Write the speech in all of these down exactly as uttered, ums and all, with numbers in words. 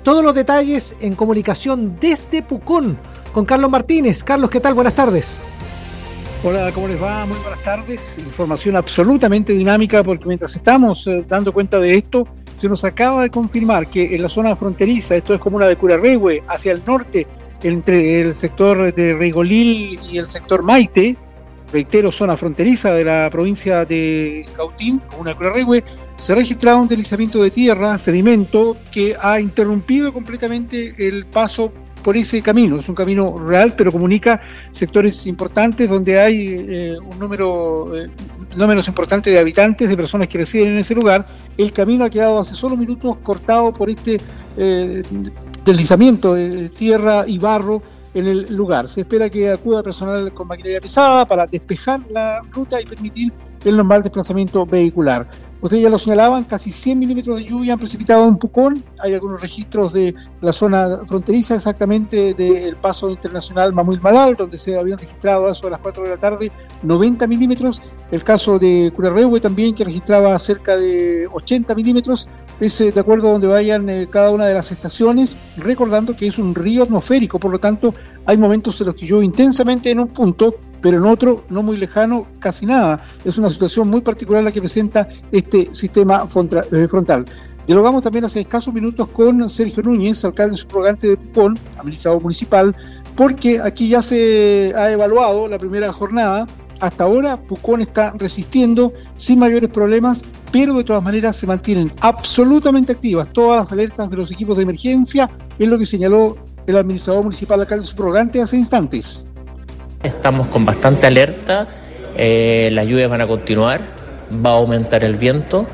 todos los detalles en comunicación desde Pucón con Carlos Martínez. Carlos, ¿qué tal? Buenas tardes. Hola, ¿cómo les va? Muy buenas tardes. Información absolutamente dinámica porque mientras estamos eh, dando cuenta de esto, se nos acaba de confirmar que en la zona fronteriza, esto es comuna de Curarrehue, hacia el norte, entre el sector de Regolil y el sector Maite, reitero, zona fronteriza de la provincia de Cautín, comuna de Curarrehue, se ha registrado un deslizamiento de tierra, sedimento, que ha interrumpido completamente el paso por ese camino. Es un camino real, pero comunica sectores importantes donde hay eh, un número eh, no menos importante de habitantes, de personas que residen en ese lugar. El camino ha quedado hace solo minutos cortado por este eh, deslizamiento de tierra y barro en el lugar. Se espera que acuda personal con maquinaria pesada para despejar la ruta y permitir el normal desplazamiento vehicular. Ustedes ya lo señalaban, casi cien milímetros de lluvia han precipitado en Pucón. Hay algunos registros de la zona fronteriza, exactamente del paso internacional Mamuil-Malal, donde se habían registrado a eso de las cuatro de la tarde noventa milímetros. El caso de Curarrehue también, que registraba cerca de ochenta milímetros. Es de acuerdo a donde vayan eh, cada una de las estaciones, recordando que es un río atmosférico, por lo tanto hay momentos en los que llueve intensamente en un punto, pero en otro, no muy lejano, casi nada. Es una situación muy particular la que presenta este sistema frontal. Dialogamos también hace escasos minutos con Sergio Núñez, alcalde subrogante de Pucón, administrador municipal, porque aquí ya se ha evaluado la primera jornada. Hasta ahora Pucón está resistiendo sin mayores problemas, pero de todas maneras se mantienen absolutamente activas todas las alertas de los equipos de emergencia, es lo que señaló el administrador municipal alcalde subrogante hace instantes. Estamos con bastante alerta, eh, las lluvias van a continuar, va a aumentar el viento.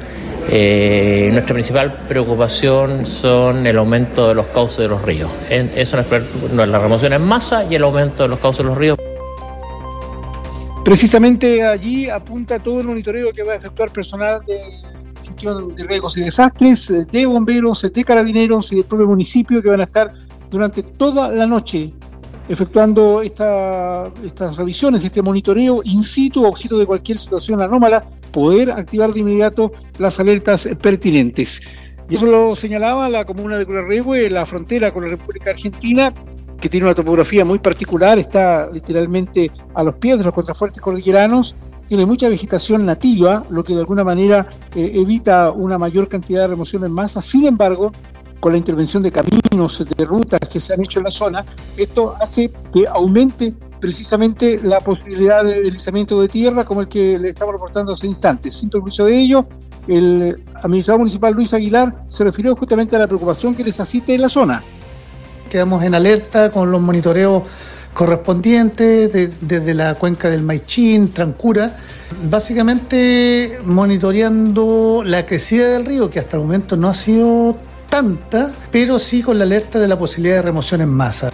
Eh, nuestra principal preocupación son el aumento de los cauces de los ríos. En, eso no es, no, la remoción en masa y el aumento de los cauces de los ríos. Precisamente allí apunta todo el monitoreo que va a efectuar personal de gestión de riesgos y desastres, de bomberos, de carabineros y del propio municipio, que van a estar durante toda la noche efectuando esta, estas revisiones, este monitoreo in situ, objeto de cualquier situación anómala, poder activar de inmediato las alertas pertinentes. Y eso lo señalaba la comuna de Curarrehue, la frontera con la República Argentina, que tiene una topografía muy particular, está literalmente a los pies de los contrafuertes cordilleranos, tiene mucha vegetación nativa, lo que de alguna manera eh, evita una mayor cantidad de remoción en masa. Sin embargo, con la intervención de caminos, de rutas que se han hecho en la zona, esto hace que aumente precisamente la posibilidad de deslizamiento de tierra, como el que le estamos reportando hace instantes. Sin perjuicio de ello, el administrador municipal Luis Aguilar se refirió justamente a la preocupación que les asiste en la zona. Quedamos en alerta con los monitoreos correspondientes de, desde la cuenca del Maichín, Trancura, básicamente monitoreando la crecida del río, que hasta el momento no ha sido tanta, pero sí con la alerta de la posibilidad de remoción en masa.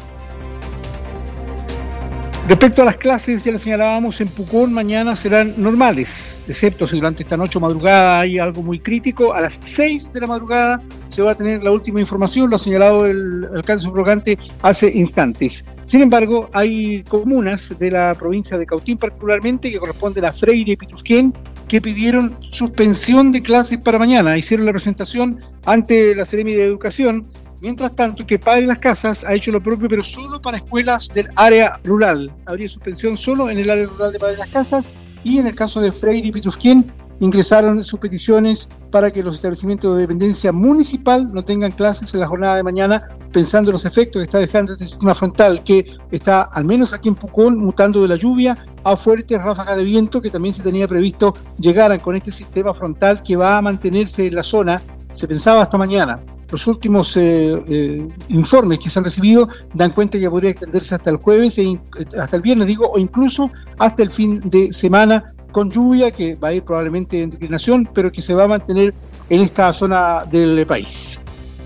Respecto a las clases, ya lo señalábamos, en Pucón mañana serán normales, excepto si durante esta noche o madrugada hay algo muy crítico. A las seis de la madrugada se va a tener la última información, lo ha señalado el alcalde subrogante hace instantes. Sin embargo, hay comunas de la provincia de Cautín particularmente, que corresponden a Freire y Pitusquén, que pidieron suspensión de clases para mañana. Hicieron la presentación ante la Seremi de Educación. Mientras tanto, que Padre Las Casas ha hecho lo propio, pero solo para escuelas del área rural. Habría suspensión solo en el área rural de Padre Las Casas, y en el caso de Freire y Pitusquén ingresaron sus peticiones para que los establecimientos de dependencia municipal no tengan clases en la jornada de mañana, pensando en los efectos que está dejando este sistema frontal, que está, al menos aquí en Pucón, mutando de la lluvia a fuertes ráfagas de viento, que también se tenía previsto llegaran con este sistema frontal que va a mantenerse en la zona, se pensaba hasta mañana. Los últimos eh, eh, informes que se han recibido dan cuenta que podría extenderse hasta el jueves, e hasta el viernes digo, o incluso hasta el fin de semana, con lluvia que va a ir probablemente en declinación, pero que se va a mantener en esta zona del país.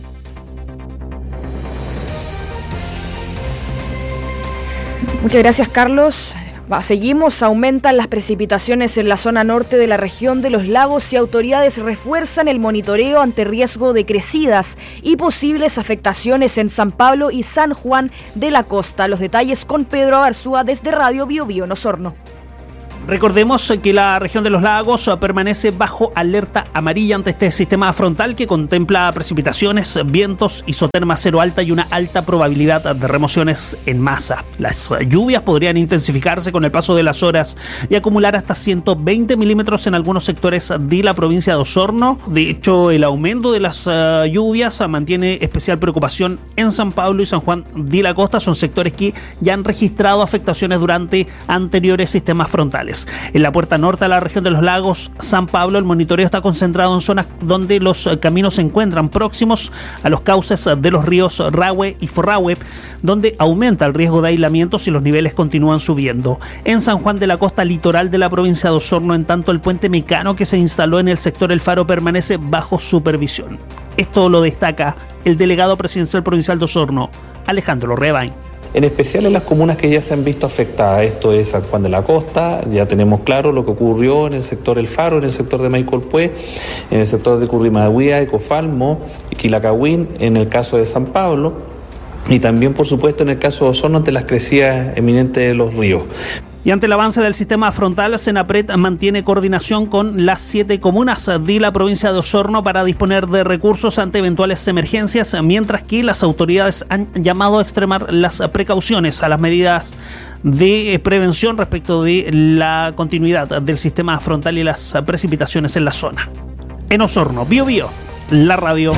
Muchas gracias, Carlos. Seguimos, aumentan las precipitaciones en la zona norte de la región de los lagos y autoridades refuerzan el monitoreo ante riesgo de crecidas y posibles afectaciones en San Pablo y San Juan de la Costa. Los detalles con Pedro Abarzúa desde Radio Bio Bio en Osorno. Recordemos que la región de los lagos permanece bajo alerta amarilla ante este sistema frontal que contempla precipitaciones, vientos, isoterma cero alta y una alta probabilidad de remociones en masa. Las lluvias podrían intensificarse con el paso de las horas y acumular hasta ciento veinte milímetros en algunos sectores de la provincia de Osorno. De hecho, el aumento de las uh, lluvias mantiene especial preocupación en San Pablo y San Juan de la Costa. Son sectores que ya han registrado afectaciones durante anteriores sistemas frontales. En la puerta norte de la región de los lagos, San Pablo, el monitoreo está concentrado en zonas donde los caminos se encuentran próximos a los cauces de los ríos Rahue y Forrahue, donde aumenta el riesgo de aislamiento si los niveles continúan subiendo. En San Juan de la Costa, litoral de la provincia de Osorno, en tanto, el puente Mecano que se instaló en el sector El Faro permanece bajo supervisión. Esto lo destaca el delegado presidencial provincial de Osorno, Alejandro Rebain. En especial en las comunas que ya se han visto afectadas. Esto es San Juan de la Costa, ya tenemos claro lo que ocurrió en el sector El Faro, en el sector de Maicolpué, en el sector de Currimagüía, Ecofalmo y Quilacahuín, en el caso de San Pablo, y también, por supuesto, en el caso de Osorno, ante las crecidas eminentes de los ríos. Y ante el avance del sistema frontal, Senapred mantiene coordinación con las siete comunas de la provincia de Osorno para disponer de recursos ante eventuales emergencias, mientras que las autoridades han llamado a extremar las precauciones a las medidas de prevención respecto de la continuidad del sistema frontal y las precipitaciones en la zona. En Osorno, Bio Bio, la radio.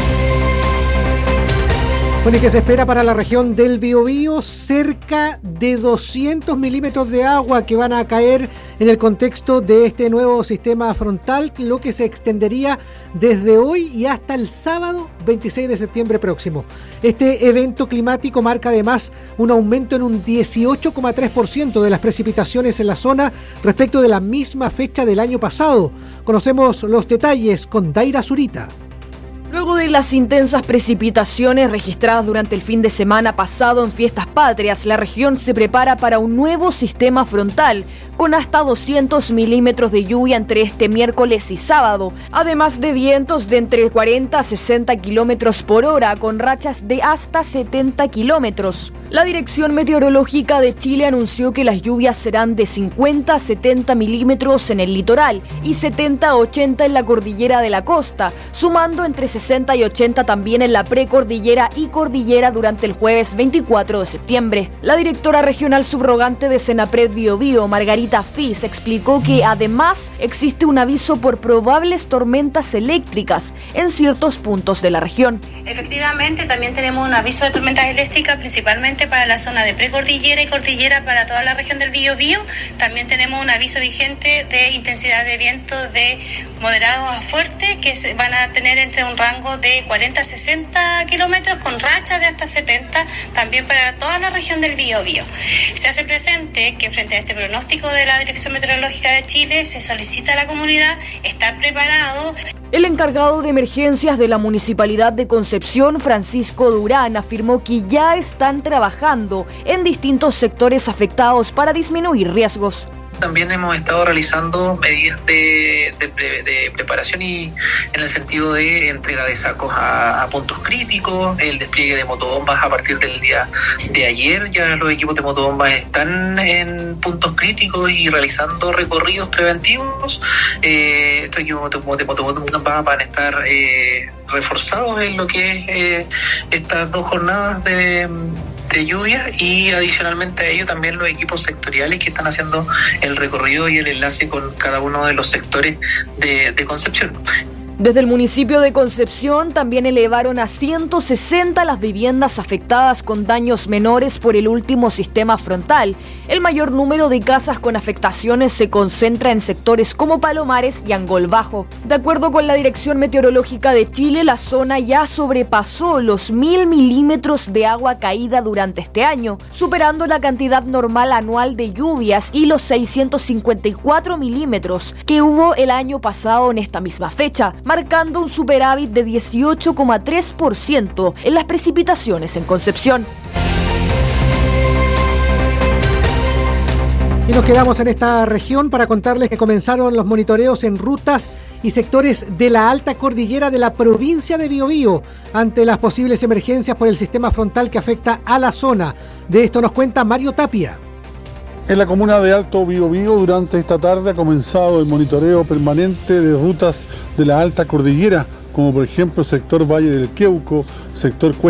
Bueno, ¿y qué se espera para la región del Biobío? Cerca de doscientos milímetros de agua que van a caer en el contexto de este nuevo sistema frontal, lo que se extendería desde hoy y hasta el sábado veintiséis de septiembre próximo. Este evento climático marca además un aumento en un dieciocho coma tres por ciento de las precipitaciones en la zona respecto de la misma fecha del año pasado. Conocemos los detalles con Daira Zurita. Luego de las intensas precipitaciones registradas durante el fin de semana pasado en Fiestas Patrias, la región se prepara para un nuevo sistema frontal con hasta doscientos milímetros de lluvia entre este miércoles y sábado, además de vientos de entre cuarenta a sesenta kilómetros por hora con rachas de hasta setenta kilómetros. La Dirección Meteorológica de Chile anunció que las lluvias serán de cincuenta a setenta milímetros en el litoral y setenta a ochenta en la cordillera de la costa, sumando entre sesenta y ochenta también en la precordillera y cordillera durante el jueves veinticuatro de septiembre. La directora regional subrogante de Senapred Biobío, Margarita Fis, explicó que además existe un aviso por probables tormentas eléctricas en ciertos puntos de la región. Efectivamente, también tenemos un aviso de tormentas eléctricas principalmente para la zona de precordillera y cordillera para toda la región del Biobío. También tenemos un aviso vigente de intensidad de viento de moderado a fuerte que se van a tener entre un rango de cuarenta a sesenta kilómetros con rachas de hasta setenta, también para toda la región del Biobío. Se hace presente que frente a este pronóstico de la Dirección Meteorológica de Chile se solicita a la comunidad estar preparado. El encargado de emergencias de la Municipalidad de Concepción, Francisco Durán, afirmó que ya están trabajando en distintos sectores afectados para disminuir riesgos. También hemos estado realizando medidas de, de, de preparación y en el sentido de entrega de sacos a, a puntos críticos, el despliegue de motobombas a partir del día de ayer. Ya los equipos de motobombas están en puntos críticos y realizando recorridos preventivos. Eh, estos equipos de motobombas van a estar eh, reforzados en lo que es eh, estas dos jornadas de... de lluvia, y adicionalmente a ello también los equipos sectoriales que están haciendo el recorrido y el enlace con cada uno de los sectores de, de Concepción. Desde el municipio de Concepción también elevaron a ciento sesenta las viviendas afectadas con daños menores por el último sistema frontal. El mayor número de casas con afectaciones se concentra en sectores como Palomares y Angol Bajo. De acuerdo con la Dirección Meteorológica de Chile, la zona ya sobrepasó los mil milímetros de agua caída durante este año, superando la cantidad normal anual de lluvias y los seiscientos cincuenta y cuatro milímetros que hubo el año pasado en esta misma fecha, marcando un superávit de dieciocho coma tres por ciento en las precipitaciones en Concepción. Y nos quedamos en esta región para contarles que comenzaron los monitoreos en rutas y sectores de la alta cordillera de la provincia de Biobío ante las posibles emergencias por el sistema frontal que afecta a la zona. De esto nos cuenta Mario Tapia. En la comuna de Alto Biobío, durante esta tarde ha comenzado el monitoreo permanente de rutas de la alta cordillera, como por ejemplo sector Valle del Queuco, sector Cuesta